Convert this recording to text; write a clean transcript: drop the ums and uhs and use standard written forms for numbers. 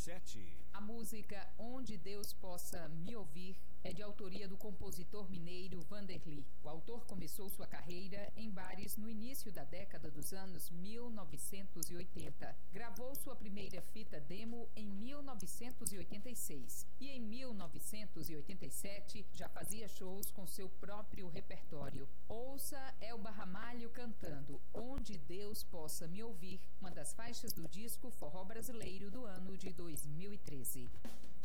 2007. A música Onde Deus Possa Me Ouvir é de autoria do compositor mineiro Vanderly. O autor começou sua carreira em bares no início da década dos anos 1980. Gravou sua primeira fita demo em 1986 e em 1987 já fazia shows com seu próprio repertório. Ouça Elba Ramalho cantando Onde Deus Possa Me Ouvir, uma das faixas do disco Forró Brasileiro do ano de 2013.